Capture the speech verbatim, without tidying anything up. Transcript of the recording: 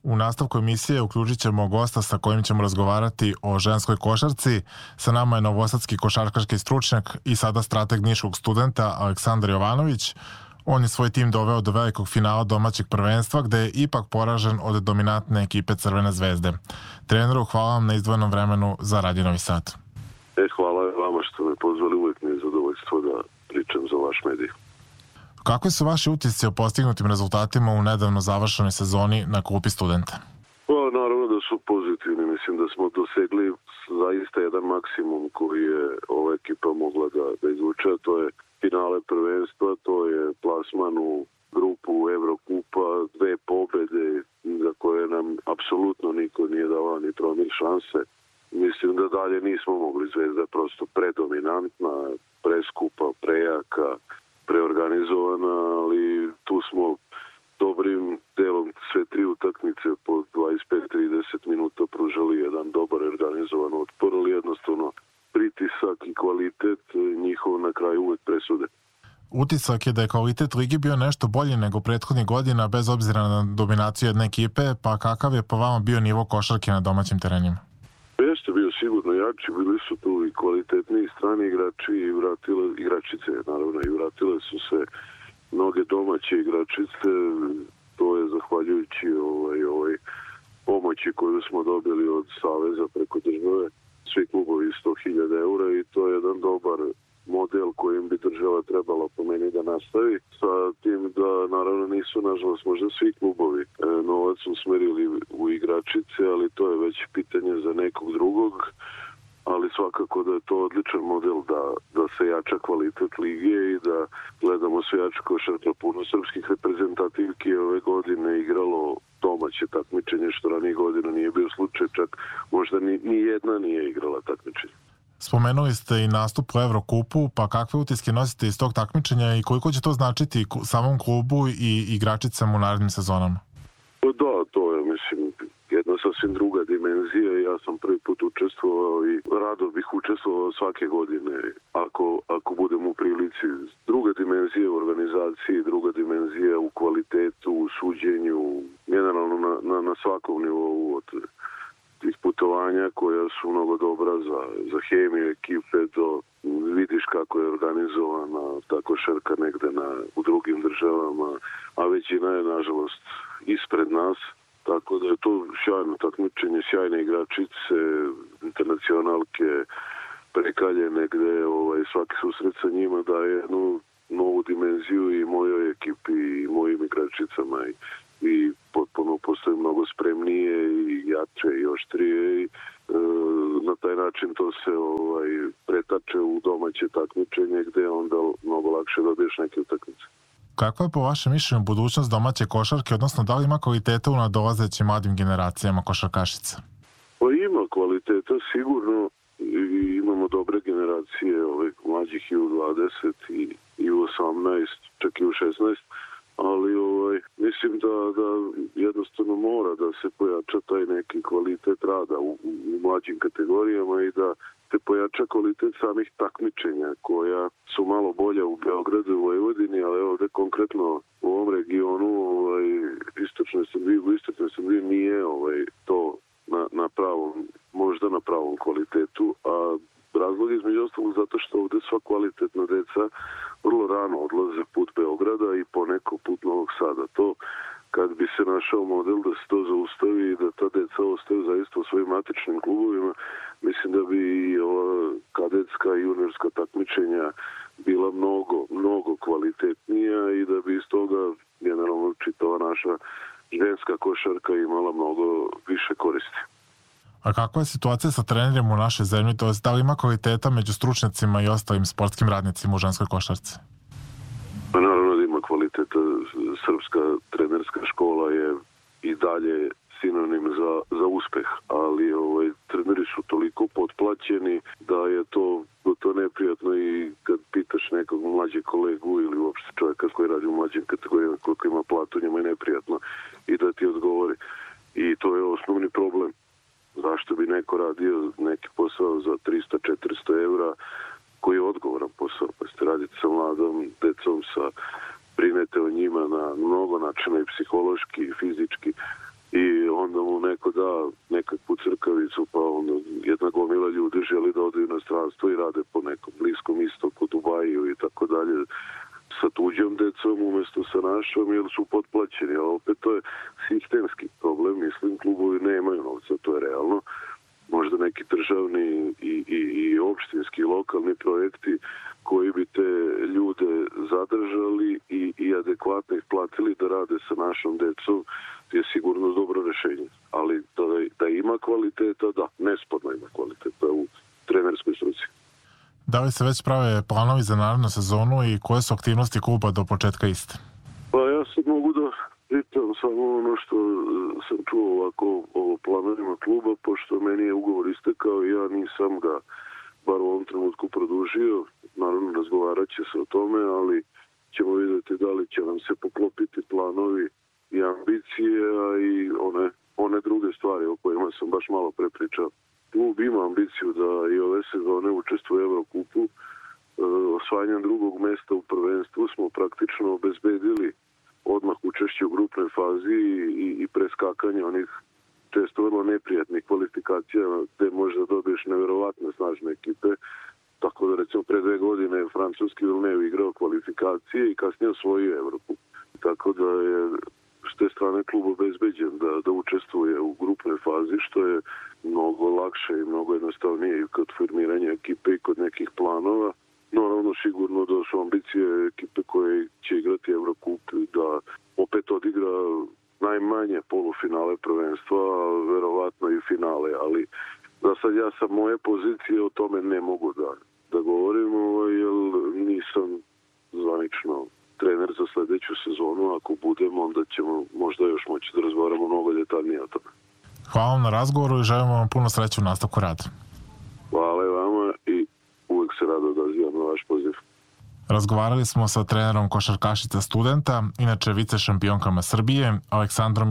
U nastavku emisije uključit ćemo gosta sa kojim ćemo razgovarati o ženskoj košarci. Sa nama je novosadski košarkaški stručnjak i sada strateg niškog studenta Aleksandar Jovanović. On je svoj tim doveo do velikog finala domaćeg prvenstva, gde je ipak poražen od dominantne ekipe Crvene zvezde. Treneru, hvala vam na izdvojenom vremenu za Radio Novi Sad. E, hvala vama što me pozvali, uvijek mi je zadovoljstvo da pričam za vaš medij. Kakvi su vaši utisci o postignutim rezultatima u nedavno završenoj sezoni na klupi studenta? Pa, naravno da su pozitivni. Mislim da smo dosegli zaista jedan maksimum koji je ova ekipa mogla da, da izvuče. To je finale prvenstva, to je plasman u grupu Evrokupa, dve pobede za koje nam apsolutno niko nije dao ni promil šanse. Mislim da dalje nismo mogli. Zvezda je prosto predominantna, preskupa, prejaka, preorganizovana, ali tu smo dobrim delom sve tri utakmice po dvadeset pet do trideset minuta pružali jedan dobar organizovan otpor, ali jednostavno pritisak i kvalitet njihov na kraju uvek presude. Utisak je da je kvalitet ligi bio nešto bolji nego prethodnih godina bez obzira na dominaciju jedne ekipe, pa kakav je po vama bio nivo košarke na domaćim terenima? Jeste bio sigurno jači, bili su tu i kvalitetni strani igrači i vratile, igračice, naravno i vratile su se mnoge domaće igračice, to je zahvaljujući ovaj, ovaj pomoći koju smo dobili od Saveza preko države, svi klubovi sto hiljada eura i to je jedan dobar model kojim bi država trebala po meni da nastavi, sa tim da naravno nisu nažalost možda svi klubovi e, novac usmerili u igračice, ali to je već pitanje za nekog drugog, ali svakako da je to odličan model da, da se jača kvalitet lige i da gledamo sve jače košarka. Puno srpskih reprezentativki ove godine igralo domaće takmičenje, što ranije godina nije bio slučaj, čak možda ni, ni jedna nije igrala takmičenje. Spomenuli ste i nastup u Evrokupu, pa kakve utiske nosite iz tog takmičenja i koliko će to značiti samom klubu i igračicama u narednim sezonama? Da, to je, mislim, jedna sasvim druga dimenzija. Ja sam prvi put učestvovao i rado bih učestvovao svake godine ako, ako budem u prilici. Druga dimenzija u organizaciji, druga dimenzija u kvalitetu, u suđenju, generalno na, na, na svakom nivou od tih putovanja koja su mnogo dobra za, za hemiju ekipe, do vidiš kako je organizovana ta košarka negde na, u drugim državama, a većina je nažalost ispred nas, tako da je to sjajno takmičenje, sjajne igračice, internacionalke, prekaljene gde ovaj, svaki susret sa njima daje jednu novu dimenziju i mojoj ekipi i mojim igračicama i, i potpuno postoje mnogo spremnije i jače i oštrije i e, na taj način to se ovaj, pretače u domaće takmičenje gde onda mnogo lakše dobiješ neke utakmice. Kakva je po vašem mišljenju budućnost domaće košarke, odnosno da li ima kvaliteta u nadolazećim mladim generacijama košarkašica? Pa ima kvaliteta sigurno i imamo dobre generacije ovih mlađih i u dvadeset i, i u osamnaest, čak i u šesnaest, ali ovaj, mislim da, da jednostavno mora da se pojača taj neki kvalitet rada u, u mlađim kategorijama i da se pojača kvalitet samih takmičenja koja su malo bolja u Beogradu i Vojvodini, ali ovde konkretno u ovom regionu ovaj, istočnoj Srbiji, u istočnoj Srbiji nije ovaj, to na, na pravom, možda na pravom kvalitetu, a razlog između ostalog zato što ovde sva kvalitetna deca vrlo rano odlaze put Beograda i poneko put Novog Sada. To kad bi se našao model da se to zaustavi i da ta deca ostaju zaista u svojim matičnim klubovima, mislim da bi i ova kadetska i juniorska takmičenja bila mnogo, mnogo kvalitetnija i da bi iz toga generalno čitava naša ženska košarka imala mnogo više koristi. A kakva je situacija sa trenerima u našoj zemlji, to je da li ima kvaliteta među stručnjacima i ostalim sportskim radnicima u ženskoj košarci? Pa naravno da ima kvaliteta. Srpska trenerska škola je i dalje sinonim za, za uspeh, ali ovaj, treneri su toliko potplaćeni da je to, to neprijatno i kad pitaš nekog mlađeg kolegu ili uopšte čovjeka koji radi u mlađim kategorijama koliko ima platu, njima je neprijatno i da ti odgovori. I to je osnovni problem. Zašto bi neko radio neki posao za tristo do četiristo evra koji je odgovoran posao, pa ste raditi sa mladom decom, sa brinete o njima na mnogo načina i psihološki opet to je sistemski problem, mislim, klubovi nemaju novca, to je realno. Možda neki državni i, i, i opštinski, lokalni projekti koji bi te ljude zadržali i, i adekvatno ih platili da rade sa našom decom je sigurno dobro rešenje. Ali da, da ima kvaliteta, da, nesporno ima kvaliteta u trenerskoj struci. Da li se već prave planovi za narednu sezonu i koje su aktivnosti kluba do početka iste? Pa ja sad mogu da pitam samo ono što sam čuo ovako o planovima kluba, pošto meni je ugovor istekao i ja nisam ga bar u ovom trenutku produžio. Naravno, razgovarat će se o tome, ali ćemo vidjeti da li će nam se poklopiti planovi i ambicije, a i one, one druge stvari o kojima sam baš malo prepričao. Klub ima ambiciju da i ove sezone učestvuje u Evrokupu. Osvajanjem drugog mesta u prvenstvu smo praktično obezbedili odmah učešće u grupnoj fazi i, i preskakanje onih često vrlo neprijatnih kvalifikacija gde možda dobiješ neverovatne snažne ekipe. Tako da recimo pre dve godine francuski Villeneuve igrao kvalifikacije i kasnije osvojio Evropu. Tako da je s te strane klub obezbeđen da, da učestvuje u grupnoj fazi, što je mnogo lakše i mnogo jednostavnije i kod formiranja ekipe i kod nekih planova. Naravno, sigurno da su ambicije ekipe koje će igrati Evrokup da opet odigra najmanje polufinale prvenstva, a verovatno i finale, ali da sad ja sa moje pozicije o tome ne mogu da, da govorim, jer nisam zvanično trener za sledeću sezonu. Ako budemo, onda ćemo možda još moći da razgovaramo mnogo detaljnije o tome. Hvala vam na razgovoru i želimo vam puno sreće u nastavku rada. Hvala i vama i uvek se rado odazivam na vaš poziv. Razgovarali smo sa trenerom košarkašica Studenta, inače vice šampionkama Srbije, Aleksandrom